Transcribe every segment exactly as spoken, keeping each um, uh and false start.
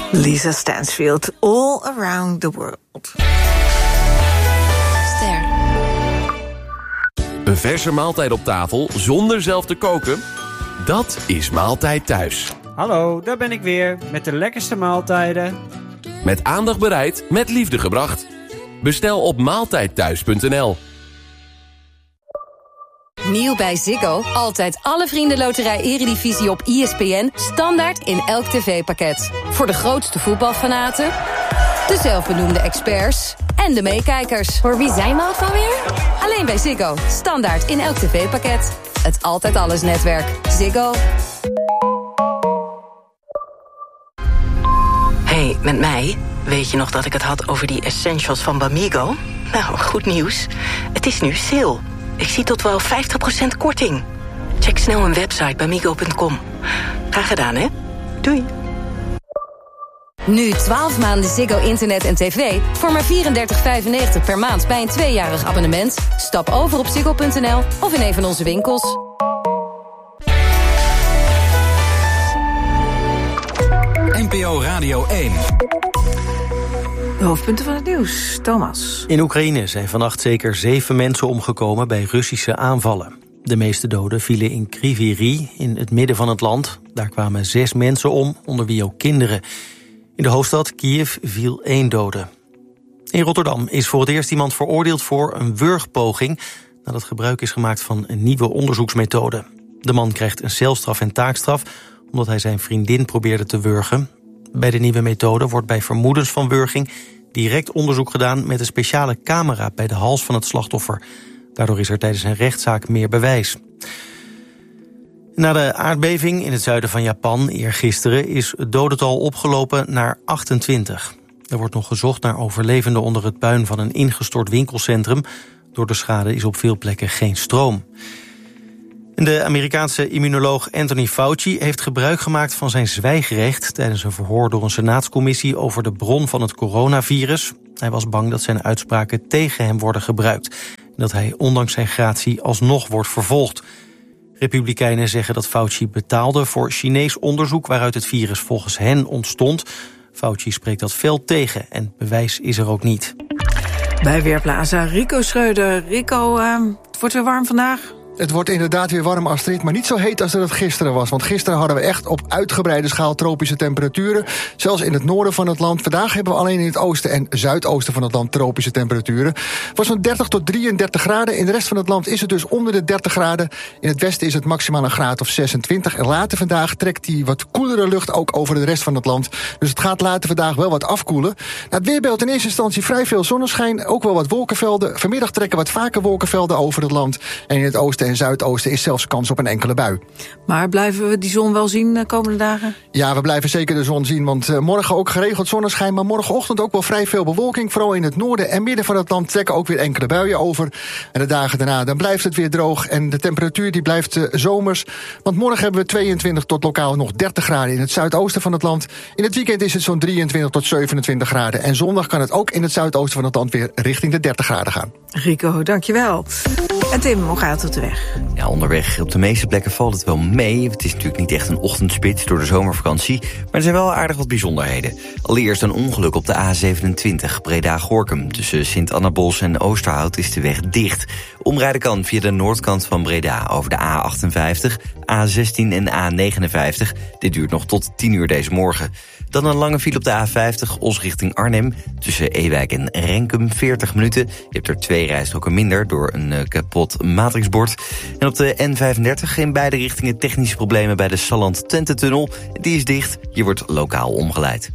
Lisa Stansfield, All Around the World. Ster. Een verse maaltijd op tafel zonder zelf te koken? Dat is Maaltijd Thuis. Hallo, daar ben ik weer met de lekkerste maaltijden. Met aandacht bereid, met liefde gebracht. Bestel op maaltijdthuis punt n l. Nieuw bij Ziggo. Altijd alle vriendenloterij Eredivisie op I S P N. Standaard in elk tv-pakket. Voor de grootste voetbalfanaten, de zelfbenoemde experts en de meekijkers. Voor wie zijn we ook alweer? Alleen bij Ziggo. Standaard in elk tv-pakket. Het Altijd Alles netwerk. Ziggo. Hey, met mij? Weet je nog dat ik het had over die essentials van Bamigo? Nou, goed nieuws. Het is nu sale. Ik zie tot wel vijftig procent korting. Check snel mijn website bamigo punt com. Graag gedaan, hè? Doei. Nu twaalf maanden Ziggo internet en tv voor maar vierendertig vijfennegentig per maand bij een tweejarig abonnement. Stap over op ziggo punt n l of in een van onze winkels. N P O Radio één. De hoofdpunten van het nieuws, Thomas. In Oekraïne zijn vannacht zeker zeven mensen omgekomen bij Russische aanvallen. De meeste doden vielen in Kryvyi Rih, in het midden van het land. Daar kwamen zes mensen om, onder wie ook kinderen. In de hoofdstad Kiev viel één dode. In Rotterdam is voor het eerst iemand veroordeeld voor een wurgpoging, nadat gebruik is gemaakt van een nieuwe onderzoeksmethode. De man krijgt een celstraf en taakstraf omdat hij zijn vriendin probeerde te wurgen. Bij de nieuwe methode wordt bij vermoedens van wurging direct onderzoek gedaan met een speciale camera bij de hals van het slachtoffer. Daardoor is er tijdens een rechtszaak meer bewijs. Na de aardbeving in het zuiden van Japan eergisteren is het dodental opgelopen naar achtentwintig. Er wordt nog gezocht naar overlevenden onder het puin van een ingestort winkelcentrum. Door de schade is op veel plekken geen stroom. De Amerikaanse immunoloog Anthony Fauci heeft gebruik gemaakt van zijn zwijgrecht tijdens een verhoor door een senaatscommissie over de bron van het coronavirus. Hij was bang dat zijn uitspraken tegen hem worden gebruikt en dat hij ondanks zijn gratie alsnog wordt vervolgd. Republikeinen zeggen dat Fauci betaalde voor Chinees onderzoek waaruit het virus volgens hen ontstond. Fauci spreekt dat fel tegen en bewijs is er ook niet. Bij Weerplaza Rico Schreuder. Rico, uh, het wordt weer warm vandaag. Het wordt inderdaad weer warm, Astrid, maar niet zo heet als dat het gisteren was. Want gisteren hadden we echt op uitgebreide schaal tropische temperaturen. Zelfs in het noorden van het land. Vandaag hebben we alleen in het oosten en zuidoosten van het land tropische temperaturen. Het was zo'n dertig tot drieëndertig graden. In de rest van het land is het dus onder de dertig graden. In het westen is het maximaal een graad of zesentwintig. En later vandaag trekt die wat koelere lucht ook over de rest van het land. Dus het gaat later vandaag wel wat afkoelen. Nou, het weerbeeld in eerste instantie vrij veel zonneschijn. Ook wel wat wolkenvelden. Vanmiddag trekken wat vaker wolkenvelden over het land. En in het oosten en zuidoosten is zelfs kans op een enkele bui. Maar blijven we die zon wel zien de komende dagen? Ja, we blijven zeker de zon zien, want uh, morgen ook geregeld zonneschijn, maar morgenochtend ook wel vrij veel bewolking. Vooral in het noorden en midden van het land trekken ook weer enkele buien over. En de dagen daarna, dan blijft het weer droog en de temperatuur die blijft uh, zomers. Want morgen hebben we tweeëntwintig tot lokaal nog dertig graden in het zuidoosten van het land. In het weekend is het zo'n drieëntwintig tot zevenentwintig graden. En zondag kan het ook in het zuidoosten van het land weer richting de dertig graden gaan. Rico, dankjewel. En Tim, hoe gaat het op de weg? Ja, onderweg op de meeste plekken valt het wel mee. Het is natuurlijk niet echt een ochtendspits door de zomervakantie, maar er zijn wel aardig wat bijzonderheden. Allereerst een ongeluk op de A zevenentwintig, Breda-Gorinchem. Tussen Sint-Annabos en Oosterhout is de weg dicht. Omrijden kan via de noordkant van Breda over de A achtenvijftig, A zestien en A negenenvijftig. Dit duurt nog tot tien uur deze morgen. Dan een lange file op de A vijftig, Os richting Arnhem. Tussen Ewijk en Renkum, veertig minuten. Je hebt er twee rijstroken minder door een uh, kapot matrixbord. En op de N vijfendertig in beide richtingen technische problemen bij de Salland-Twente-tunnel. Die is dicht, hier wordt lokaal omgeleid.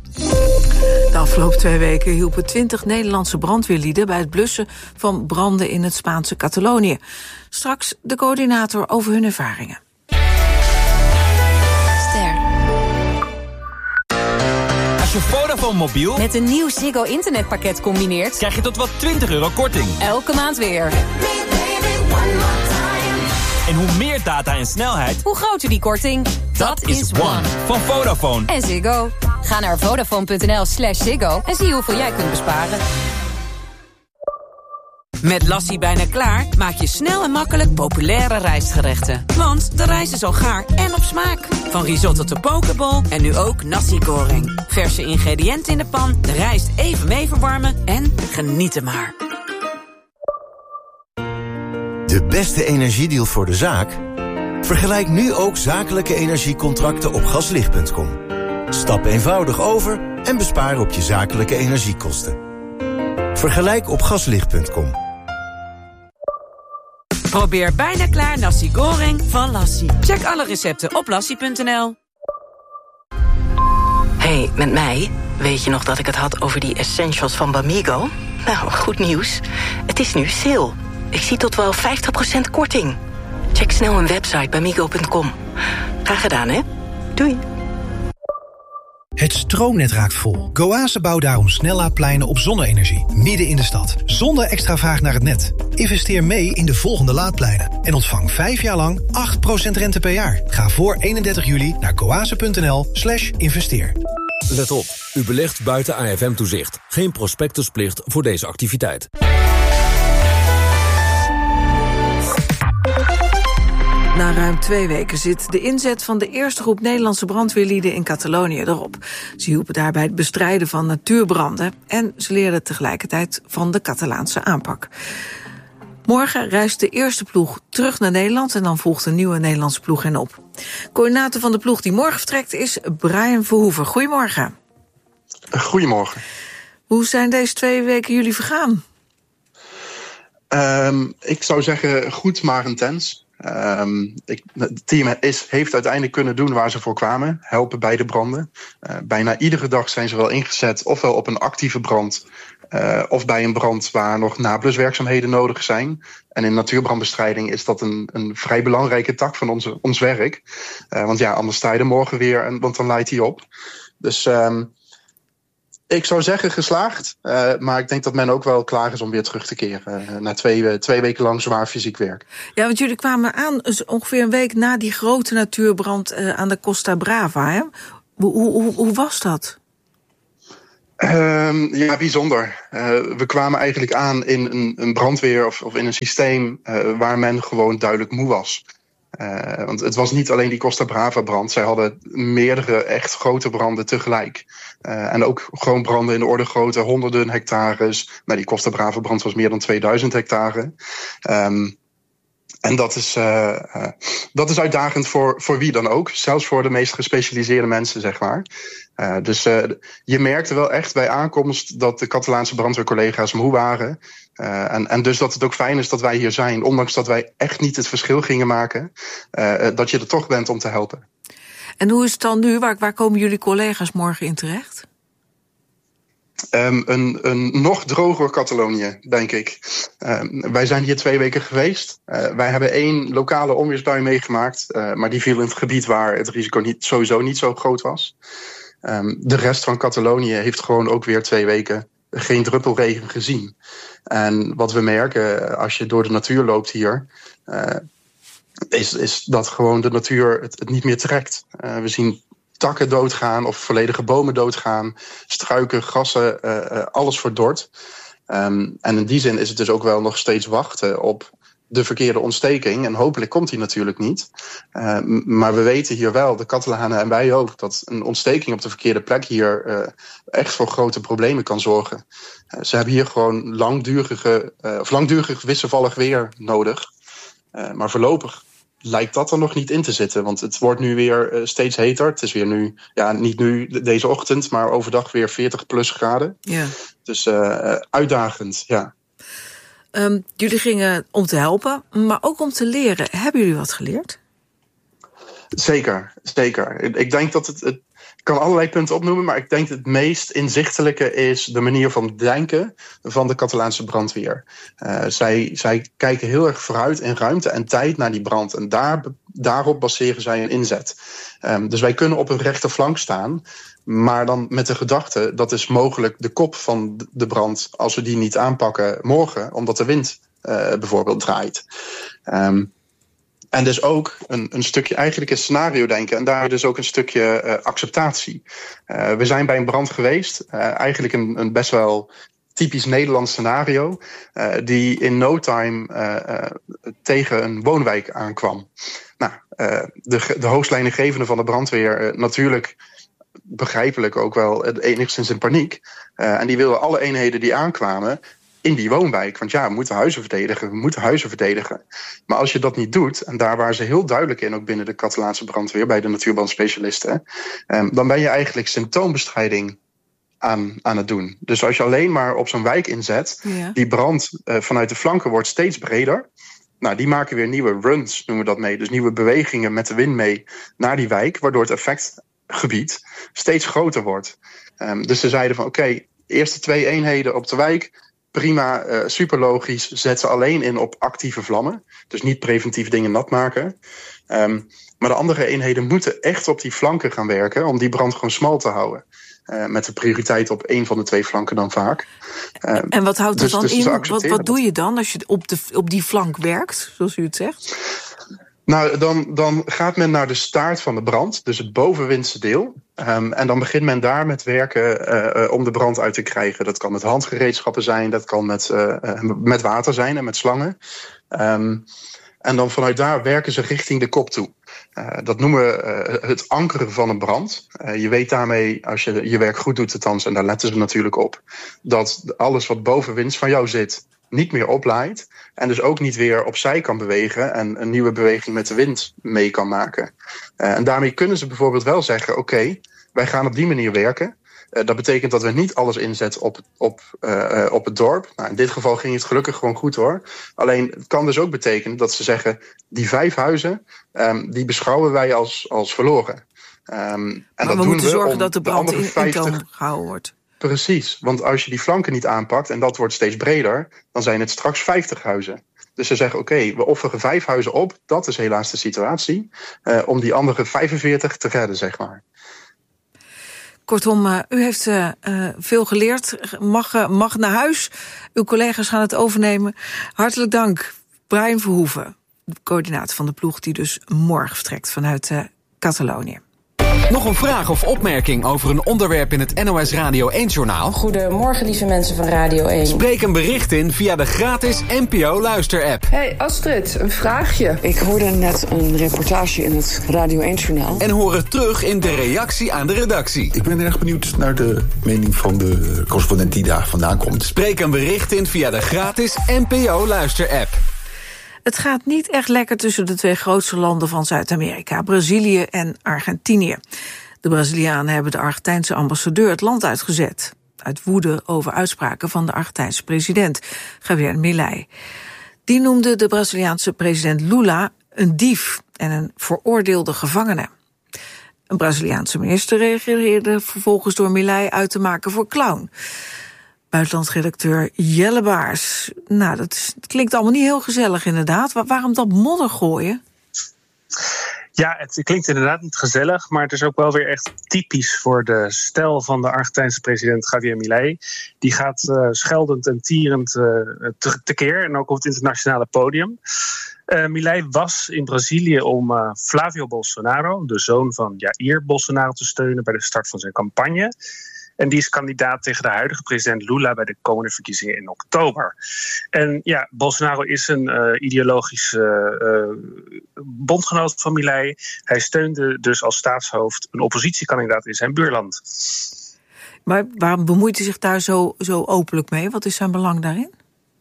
De afgelopen twee weken hielpen twintig Nederlandse brandweerlieden bij het blussen van branden in het Spaanse Catalonië. Straks de coördinator over hun ervaringen. Ster. Als je Vodafone mobiel Met een nieuw Ziggo internetpakket combineert, krijg je tot wel twintig euro korting. elke maand weer. En hoe meer data en snelheid, Hoe groter die korting? dat is One van Vodafone. En Ziggo. Ga naar vodafone punt n l slash Ziggo en zie hoeveel jij kunt besparen. Met Lassie bijna klaar maak je snel en makkelijk populaire rijstgerechten. Want de rijst is al gaar en op smaak. Van risotto tot pokeball en nu ook nasi goreng. Verse ingrediënten in de pan, de rijst even mee verwarmen en genieten maar. De beste energiedeal voor de zaak? Vergelijk nu ook zakelijke energiecontracten op gaslicht punt com. Stap eenvoudig over en bespaar op je zakelijke energiekosten. Vergelijk op gaslicht punt com. Probeer bijna klaar nasi goreng van Lassie. Check alle recepten op lassie punt n l. Hey, met mij. Weet je nog dat ik het had over die essentials van Bamigo? Nou, goed nieuws. Het is nu sale. Ik zie tot wel vijftig procent korting. Check snel hun website bamigo punt com. Graag gedaan, hè? Doei. Het stroomnet raakt vol. Goase bouwt daarom snellaadpleinen op zonne-energie, midden in de stad. Zonder extra vraag naar het net. Investeer mee in de volgende laadpleinen. En ontvang vijf jaar lang acht procent rente per jaar. Ga voor eenendertig juli naar goase punt n l slash investeer. Let op, u belegt buiten A F M-toezicht. Geen prospectusplicht voor deze activiteit. Na ruim twee weken zit de inzet van de eerste groep Nederlandse brandweerlieden in Catalonië erop. Ze hielpen daarbij het bestrijden van natuurbranden en ze leerden tegelijkertijd van de Catalaanse aanpak. Morgen reist de eerste ploeg terug naar Nederland en dan volgt een nieuwe Nederlandse ploeg hen op. Coördinator van de ploeg die morgen vertrekt is Brian Verhoeven. Goedemorgen. Goedemorgen. Hoe zijn deze twee weken jullie vergaan? Um, ik zou zeggen goed, maar intens. Um, ik, het team is, heeft uiteindelijk kunnen doen waar ze voor kwamen. Helpen bij de branden. Uh, bijna iedere dag zijn ze wel ingezet. Ofwel op een actieve brand. Uh, of bij een brand waar nog nabluswerkzaamheden nodig zijn. En in natuurbrandbestrijding is dat een, een vrij belangrijke tak van onze, ons werk. Uh, want ja, anders sta je er morgen weer. En, want dan leidt hij op. Dus um, ik zou zeggen geslaagd. Uh, maar ik denk dat men ook wel klaar is om weer terug te keren. Uh, na twee, uh, twee weken lang zwaar fysiek werk. Ja, want jullie kwamen aan dus ongeveer een week na die grote natuurbrand uh, aan de Costa Brava. Hè? Hoe, hoe, hoe was dat? Um, ja, bijzonder. Uh, we kwamen eigenlijk aan in een, een brandweer of, of in een systeem uh, waar men gewoon duidelijk moe was. Uh, want het was niet alleen die Costa Brava brand. Zij hadden meerdere echt grote branden tegelijk. Uh, en ook gewoon branden in de orde grootte, honderden hectares. Maar die Costa Brava brand was meer dan tweeduizend hectare. Um, en dat is, uh, uh, dat is uitdagend voor, voor wie dan ook. Zelfs voor de meest gespecialiseerde mensen, zeg maar. Uh, dus uh, je merkte wel echt bij aankomst dat de Catalaanse brandweercollega's moe waren. Uh, en, en dus dat het ook fijn is dat wij hier zijn. Ondanks dat wij echt niet het verschil gingen maken. Uh, dat je er toch bent om te helpen. En hoe is het dan nu? Waar, waar komen jullie collega's morgen in terecht? Um, een, een nog droger Catalonië, denk ik. Um, wij zijn hier twee weken geweest. Uh, wij hebben één lokale onweersbui meegemaakt. Uh, maar die viel in het gebied waar het risico niet, sowieso niet zo groot was. Um, de rest van Catalonië heeft gewoon ook weer twee weken geen druppelregen gezien. En wat we merken als je door de natuur loopt hier, Uh, is, is dat gewoon de natuur het, het niet meer trekt. Uh, we zien takken doodgaan of volledige bomen doodgaan. Struiken, grassen, uh, uh, alles verdord. Um, en in die zin is het dus ook wel nog steeds wachten op de verkeerde ontsteking. En hopelijk komt die natuurlijk niet. Uh, maar we weten hier wel, de Catalanen en wij ook, dat een ontsteking op de verkeerde plek hier uh, echt voor grote problemen kan zorgen. Uh, ze hebben hier gewoon langdurige, uh, of langdurig wisselvallig weer nodig. Uh, maar voorlopig lijkt dat er nog niet in te zitten. Want het wordt nu weer uh, steeds heter. Het is weer nu, ja, niet nu deze ochtend, maar overdag weer veertig plus graden. Ja. Dus uh, uitdagend, ja. Um, jullie gingen om te helpen, maar ook om te leren. Hebben jullie wat geleerd? Zeker, zeker. Ik denk dat het, het ik kan allerlei punten opnoemen, maar ik denk het meest inzichtelijke is de manier van denken van de Catalaanse brandweer. Uh, zij, zij kijken heel erg vooruit in ruimte en tijd naar die brand. En daar, daarop baseren zij een inzet. Um, dus wij kunnen op een rechte flank staan, maar dan met de gedachte, dat is mogelijk de kop van de brand als we die niet aanpakken morgen, omdat de wind uh, bijvoorbeeld draait. Um, En dus ook een, een stukje, eigenlijk een scenario denken. En daar dus ook een stukje uh, acceptatie. Uh, we zijn bij een brand geweest. Uh, eigenlijk een, een best wel typisch Nederlands scenario, uh, die in no time uh, uh, tegen een woonwijk aankwam. Nou, uh, de, de hoogstleidinggevende van de brandweer, uh, natuurlijk begrijpelijk ook wel uh, enigszins in paniek. Uh, en die wilden alle eenheden die aankwamen in die woonwijk. Want ja, we moeten huizen verdedigen, we moeten huizen verdedigen. Maar als je dat niet doet, en daar waren ze heel duidelijk in, ook binnen de Catalaanse brandweer, bij de natuurbrandspecialisten, um, dan ben je eigenlijk symptoombestrijding aan, aan het doen. Dus als je alleen maar op zo'n wijk inzet, ja. die brand uh, vanuit de flanken wordt steeds breder. Nou, die maken weer nieuwe runs, noemen we dat mee. Dus nieuwe bewegingen met de wind mee naar die wijk, waardoor het effectgebied steeds groter wordt. Um, dus ze zeiden van oké, okay, eerste twee eenheden op de wijk, prima, uh, super logisch. Zet ze alleen in op actieve vlammen. Dus niet preventief dingen nat maken. Um, maar de andere eenheden moeten echt op die flanken gaan werken om die brand gewoon smal te houden. Uh, met de prioriteit op één van de twee flanken dan vaak. Uh, en wat houdt dat dus, dan dus in? Wat, wat doe je dan als je op, de, op die flank werkt, zoals u het zegt? Nou, dan, dan gaat men naar de staart van de brand, dus het bovenwindse deel. Um, en dan begint men daar met werken uh, uh, om de brand uit te krijgen. Dat kan met handgereedschappen zijn, dat kan met, uh, uh, met water zijn en met slangen. Um, en dan vanuit daar werken ze richting de kop toe. Uh, dat noemen we uh, het ankeren van een brand. Uh, je weet daarmee, als je je werk goed doet althans, en daar letten ze natuurlijk op, dat alles wat bovenwinds van jou zit niet meer oplaait. En dus ook niet weer opzij kan bewegen en een nieuwe beweging met de wind mee kan maken. Uh, en daarmee kunnen ze bijvoorbeeld wel zeggen, oké, okay, wij gaan op die manier werken. Uh, dat betekent dat we niet alles inzetten op, op, uh, op het dorp. Nou, in dit geval ging het gelukkig gewoon goed hoor. Alleen het kan dus ook betekenen dat ze zeggen, die vijf huizen, um, die beschouwen wij als, als verloren. Um, en maar dat we doen moeten we zorgen dat de brand de in vijftig toom gehouden wordt. Precies, want als je die flanken niet aanpakt en dat wordt steeds breder, dan zijn het straks vijftig huizen. Dus ze zeggen, oké, okay, we offeren vijf huizen op. Dat is helaas de situatie. Uh, om die andere vijfenveertig te redden, zeg maar. Kortom, uh, u heeft uh, uh, veel geleerd. Mag, uh, mag naar huis. Uw collega's gaan het overnemen. Hartelijk dank, Brian Verhoeven, de coördinator van de ploeg die dus morgen vertrekt vanuit uh, Catalonië. Nog een vraag of opmerking over een onderwerp in het N O S Radio één-journaal? Goedemorgen, lieve mensen van Radio één. Spreek een bericht in via de gratis N P O-luister-app. Hey Astrid, een vraagje. Ik hoorde net een reportage in het Radio één-journaal. En hoor het terug in de reactie aan de redactie. Ik ben erg benieuwd naar de mening van de correspondent die daar vandaan komt. Spreek een bericht in via de gratis N P O-luister-app. Het gaat niet echt lekker tussen de twee grootste landen van Zuid-Amerika, Brazilië en Argentinië. De Brazilianen hebben de Argentijnse ambassadeur het land uitgezet, uit woede over uitspraken van de Argentijnse president, Javier Milei. Die noemde de Braziliaanse president Lula een dief en een veroordeelde gevangene. Een Braziliaanse minister reageerde vervolgens door Milei uit te maken voor clown. Buitenlandredacteur Jelle Baars. Nou, dat, is, dat klinkt allemaal niet heel gezellig inderdaad. Waar, waarom dat modder gooien? Ja, het klinkt inderdaad niet gezellig, maar het is ook wel weer echt typisch voor de stijl van de Argentijnse president Javier Milei. Die gaat uh, scheldend en tierend uh, te, tekeer, en ook op het internationale podium. Uh, Milei was in Brazilië om uh, Flávio Bolsonaro, de zoon van Jair Bolsonaro, te steunen bij de start van zijn campagne. En die is kandidaat tegen de huidige president Lula bij de komende verkiezingen in oktober. En ja, Bolsonaro is een uh, ideologisch uh, uh, bondgenoot van Milei. Hij steunde dus als staatshoofd een oppositiekandidaat in zijn buurland. Maar waarom bemoeit hij zich daar zo, zo openlijk mee? Wat is zijn belang daarin?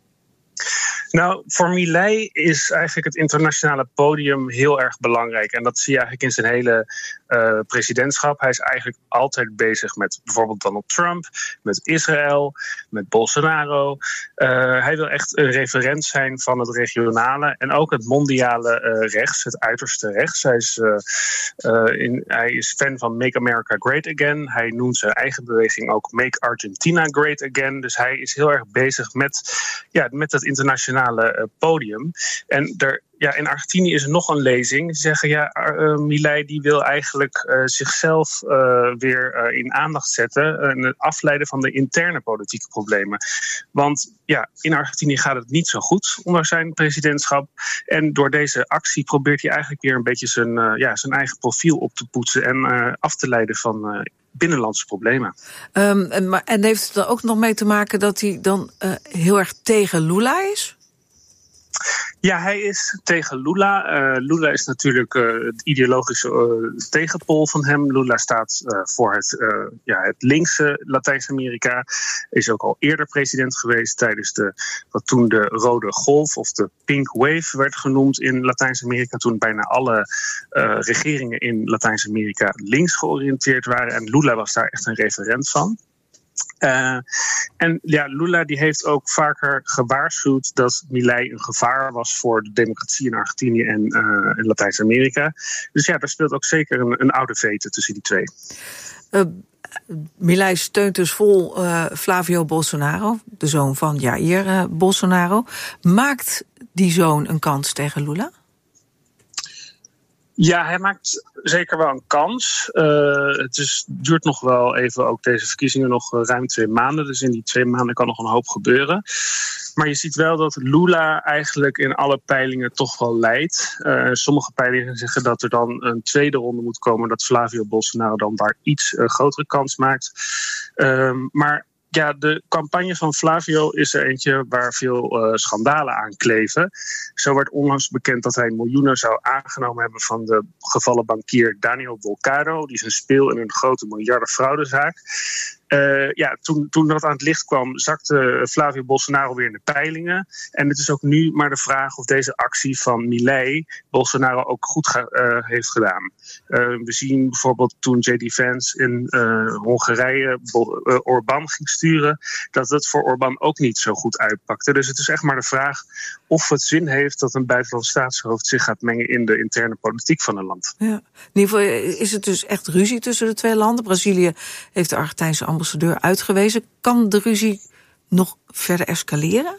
Nou, voor Milei is eigenlijk het internationale podium heel erg belangrijk. En dat zie je eigenlijk in zijn hele uh, presidentschap. Hij is eigenlijk altijd bezig met bijvoorbeeld Donald Trump, met Israël, met Bolsonaro. Uh, hij wil echt een referent zijn van het regionale en ook het mondiale uh, rechts, het uiterste rechts. Hij is, uh, uh, in, hij is fan van Make America Great Again. Hij noemt zijn eigen beweging ook Make Argentina Great Again. Dus hij is heel erg bezig met, ja, met het internationale podium. En er, ja, in Argentinië is er nog een lezing. Ze zeggen, ja, uh, Milei die wil eigenlijk uh, zichzelf uh, weer uh, in aandacht zetten en uh, afleiden van de interne politieke problemen. Want ja, in Argentinië gaat het niet zo goed onder zijn presidentschap. En door deze actie probeert hij eigenlijk weer een beetje zijn, uh, ja, zijn eigen profiel op te poetsen en uh, af te leiden van uh, binnenlandse problemen. Um, en, maar, en heeft het er ook nog mee te maken dat hij dan uh, heel erg tegen Lula is? Ja, hij is tegen Lula. Uh, Lula is natuurlijk uh, het ideologische uh, tegenpool van hem. Lula staat uh, voor het, uh, ja, het linkse Latijns-Amerika. Is ook al eerder president geweest tijdens de, wat toen de Rode Golf of de Pink Wave werd genoemd in Latijns-Amerika. Toen bijna alle uh, regeringen in Latijns-Amerika links georiënteerd waren. En Lula was daar echt een referent van. Uh, en ja, Lula die heeft ook vaker gewaarschuwd dat Milei een gevaar was voor de democratie in Argentinië en uh, in Latijns-Amerika. Dus ja, daar speelt ook zeker een, een oude vete tussen die twee. Uh, Milei steunt dus vol uh, Flavio Bolsonaro, de zoon van Jair uh, Bolsonaro. Maakt die zoon een kans tegen Lula? Ja, hij maakt zeker wel een kans. Uh, het is, duurt nog wel even, ook deze verkiezingen, nog uh, ruim twee maanden. Dus in die twee maanden kan nog een hoop gebeuren. Maar je ziet wel dat Lula eigenlijk in alle peilingen toch wel leidt. Uh, sommige peilingen zeggen dat er dan een tweede ronde moet komen, dat Flavio Bolsonaro dan daar iets uh, grotere kans maakt. Uh, maar ja, de campagne van Flavio is er eentje waar veel uh, schandalen aan kleven. Zo werd onlangs bekend dat hij miljoenen zou aangenomen hebben van de gevallen bankier Daniel Volcaro. Die is een speel in een grote miljardenfraudezaak. Uh, ja, toen, toen dat aan het licht kwam, zakte Flavio Bolsonaro weer in de peilingen. En het is ook nu maar de vraag of deze actie van Milei Bolsonaro ook goed ga, uh, heeft gedaan. Uh, we zien bijvoorbeeld toen J D Vance in uh, Hongarije Bo- uh, Orbán ging sturen, dat het voor Orbán ook niet zo goed uitpakte. Dus het is echt maar de vraag of het zin heeft dat een buitenlands staatshoofd zich gaat mengen in de interne politiek van een land. Ja. In ieder geval is het dus echt ruzie tussen de twee landen. Brazilië heeft de Argentijnse ambassadeur uitgewezen. Kan de ruzie nog verder escaleren?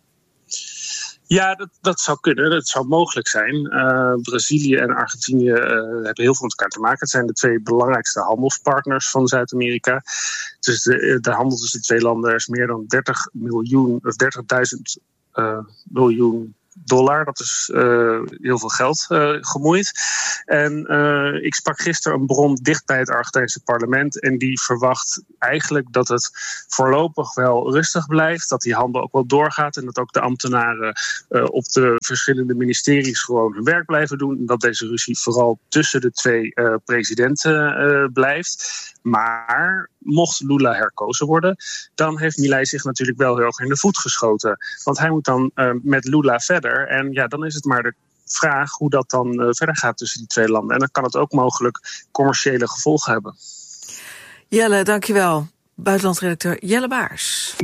Ja, dat, dat zou kunnen. Dat zou mogelijk zijn. Uh, Brazilië en Argentinië uh, hebben heel veel met elkaar te maken. Het zijn de twee belangrijkste handelspartners van Zuid-Amerika. Dus de, de handel tussen de twee landen is meer dan dertig miljoen of dertigduizend uh, miljoen dollar. Dat is uh, heel veel geld uh, gemoeid. En uh, ik sprak gisteren een bron dicht bij het Argentijnse parlement en die verwacht eigenlijk dat het voorlopig wel rustig blijft, dat die handel ook wel doorgaat en dat ook de ambtenaren uh, op de verschillende ministeries gewoon hun werk blijven doen en dat deze ruzie vooral tussen de twee uh, presidenten uh, blijft. Maar mocht Lula herkozen worden, dan heeft Milei zich natuurlijk wel heel erg in de voet geschoten. Want hij moet dan uh, met Lula verder. En ja, dan is het maar de vraag hoe dat dan uh, verder gaat tussen die twee landen. En dan kan het ook mogelijk commerciële gevolgen hebben. Jelle, dankjewel. Buitenlandredacteur Jelle Baars.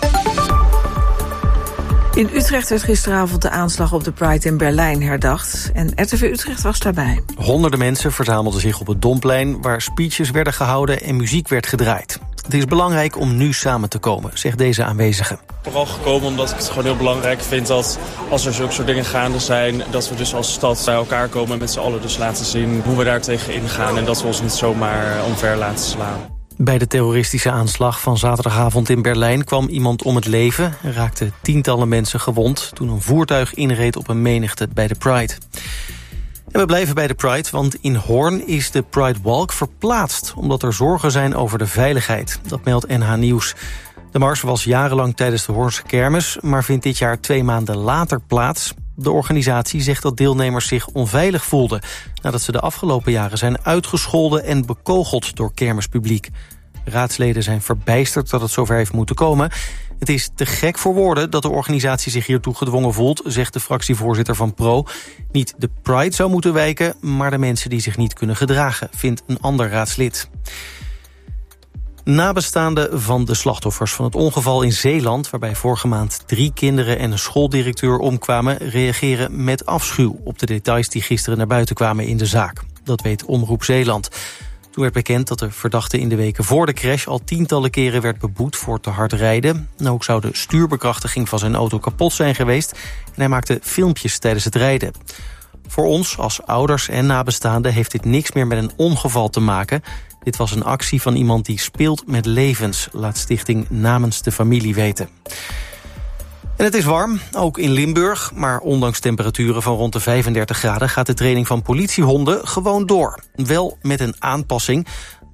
In Utrecht werd gisteravond de aanslag op de Pride in Berlijn herdacht. En R T V Utrecht was daarbij. Honderden mensen verzamelden zich op het Domplein, waar speeches werden gehouden en muziek werd gedraaid. Het is belangrijk om nu samen te komen, zegt deze aanwezige. Vooral gekomen omdat ik het gewoon heel belangrijk vind dat als er zulke soort dingen gaande zijn, dat we dus als stad bij elkaar komen en met z'n allen dus laten zien hoe we daar tegen ingaan en dat we ons niet zomaar omver laten slaan. Bij de terroristische aanslag van zaterdagavond in Berlijn kwam iemand om het leven en raakten tientallen mensen gewond toen een voertuig inreed op een menigte bij de Pride. En we blijven bij de Pride, want in Hoorn is de Pride Walk verplaatst omdat er zorgen zijn over de veiligheid. Dat meldt N H Nieuws. De mars was jarenlang tijdens de Hoornse kermis, maar vindt dit jaar twee maanden later plaats. De organisatie zegt dat deelnemers zich onveilig voelden nadat ze de afgelopen jaren zijn uitgescholden en bekogeld door kermispubliek. Raadsleden zijn verbijsterd dat het zover heeft moeten komen. Het is te gek voor woorden dat de organisatie zich hiertoe gedwongen voelt, zegt de fractievoorzitter van Pro. Niet de Pride zou moeten wijken, maar de mensen die zich niet kunnen gedragen, vindt een ander raadslid. Nabestaanden van de slachtoffers van het ongeval in Zeeland, waarbij vorige maand drie kinderen en een schooldirecteur omkwamen, reageren met afschuw op de details die gisteren naar buiten kwamen in de zaak. Dat weet Omroep Zeeland. Toen werd bekend dat de verdachte in de weken voor de crash al tientallen keren werd beboet voor te hard rijden. En ook zou de stuurbekrachtiging van zijn auto kapot zijn geweest en hij maakte filmpjes tijdens het rijden. Voor ons als ouders en nabestaanden heeft dit niks meer met een ongeval te maken. Dit was een actie van iemand die speelt met levens, laat Stichting Namens de Familie weten. En het is warm, ook in Limburg, maar ondanks temperaturen van rond de vijfendertig graden gaat de training van politiehonden gewoon door. Wel met een aanpassing. De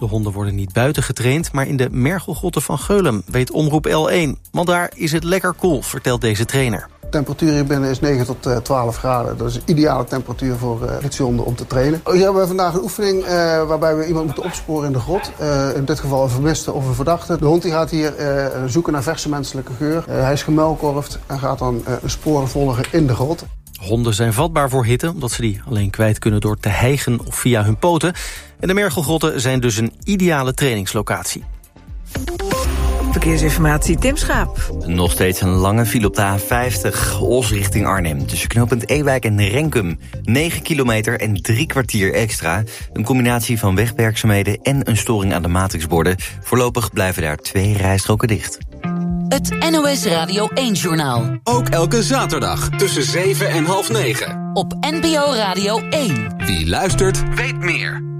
De honden worden niet buiten getraind, maar in de mergelgrotten van Geulum, weet Omroep L één. Want daar is het lekker koel, vertelt deze trainer. De temperatuur hier binnen is negen tot twaalf graden. Dat is een ideale temperatuur voor uh, ritiehonden om te trainen. Hier hebben we vandaag een oefening uh, waarbij we iemand moeten opsporen in de grot. Uh, in dit geval een vermiste of een verdachte. De hond die gaat hier uh, zoeken naar verse menselijke geur. Uh, hij is gemuilkorfd en gaat dan uh, sporen volgen in de grot. Honden zijn vatbaar voor hitte, omdat ze die alleen kwijt kunnen door te hijgen of via hun poten. En de mergelgrotten zijn dus een ideale trainingslocatie. Verkeersinformatie, Tim Schaap. Nog steeds een lange file op de A vijftig, Os richting Arnhem. Tussen knooppunt Ewijk en Renkum. negen kilometer en drie kwartier extra. Een combinatie van wegwerkzaamheden en een storing aan de matrixborden. Voorlopig blijven daar twee rijstroken dicht. Het N O S Radio één-journaal. Ook elke zaterdag tussen zeven en half negen. Op N P O Radio één. Wie luistert, weet meer.